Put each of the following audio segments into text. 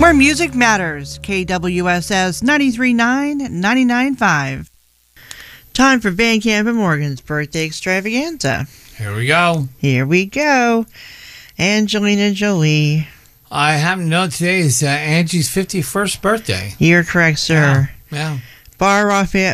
Where music matters. KWSS 93.9, 99.5. Time for Van Camp and Morgan's birthday extravaganza. Here we go. Here we go. Angelina Jolie. I happen to know today is Angie's 51st birthday. You're correct, sir. Yeah. Bar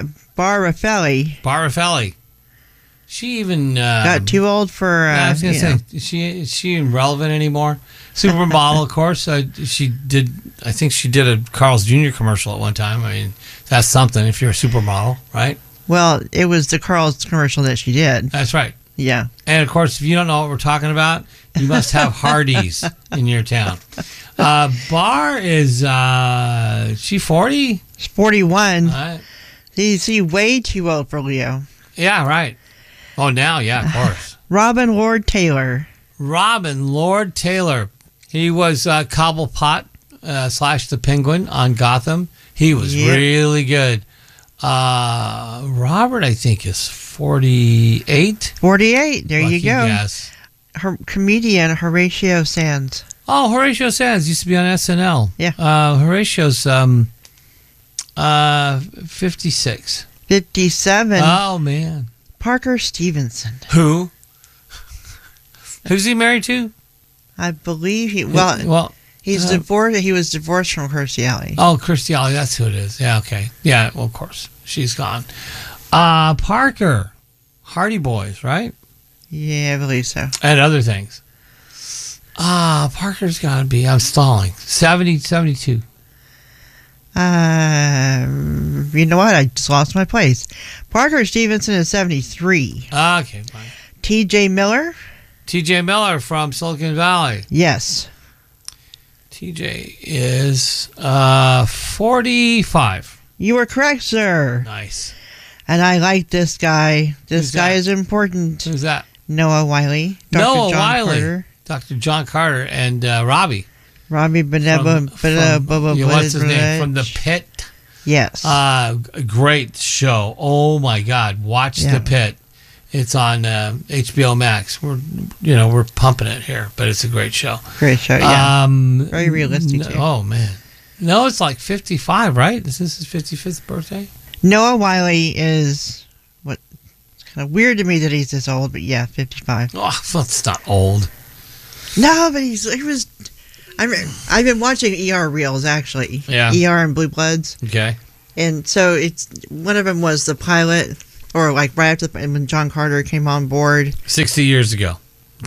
Raffaele. She even got too old for. I was gonna say, is she irrelevant anymore? Supermodel, of course. She did. I think she did a Carl's Jr. commercial at one time. I mean, that's something if you're a supermodel, right? Well, it was the Carl's commercial that she did. That's right. Yeah. And of course, if you don't know what we're talking about, you must have Hardee's in your town. Bar is she 40? She's 41. Right. He's way too old for Leo. Yeah, right. Oh, now, yeah, of course. Robin Lord Taylor. He was Cobblepot / the Penguin on Gotham. He was really good. Robert, I think, is 48. 48. There Lucky you go. Guess. Her comedian Horatio Sands. Oh, Horatio Sands used to be on SNL. Yeah. Horatio's 56. 57. Oh, man. Parker Stevenson. Who? Who's he married to? I believe he's divorced. He was divorced from Kirstie Alley. Oh, Kirstie Alley, that's who it is. Yeah, okay. Yeah, well, of course. She's gone. Parker. Hardy Boys, right? Yeah, I believe so. And other things. Parker's got to be, I'm stalling, 70, 72. You know what? I just lost my place. Parker Stevenson is 73. Okay, fine. T.J. Miller. T.J. Miller from Silicon Valley. Yes. T.J. is 45. You were correct, sir. Nice. And I like this guy. This guy is important. Who's that? Noah Wiley. Noah Wiley. Dr. John Carter and Robbie. Robbie Beneva. What's his name? From The Pit. Yes. Great show. Oh my God. Watch The Pit. It's on HBO Max. We're pumping it here, but it's a great show. Great show, yeah. Very realistic too. Oh man. No, it's like 55, right? Is this his 55th birthday? Noah Wiley is it's kind of weird to me that he's this old, but yeah, 55. Oh, that's not old. No, but I've been watching ER reels actually. Yeah. ER and Blue Bloods. Okay. And so it's one of them was the pilot, or like right after when John Carter came on board. 60 years ago.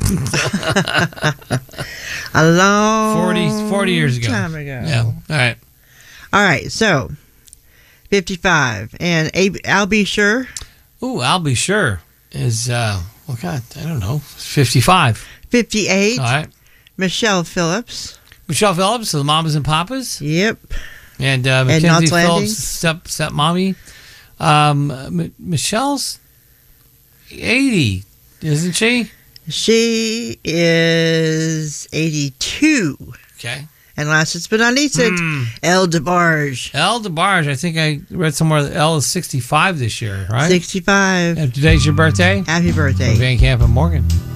A long 40 years ago. Time ago. Yeah. All right. So 55 and I'll be sure. Ooh, I'll be sure is God, I don't know, 55. 58. All right. Michelle Phillips, the Mamas and Papas. Yep. And Mackenzie Phillips, stepmommy. Michelle's 80, isn't she? She is 82. Okay. And last but not least, Elle DeBarge. Elle DeBarge, I think I read somewhere that Elle is 65 this year, right? 65. And today's your birthday? Happy birthday. Van Camp and Morgan.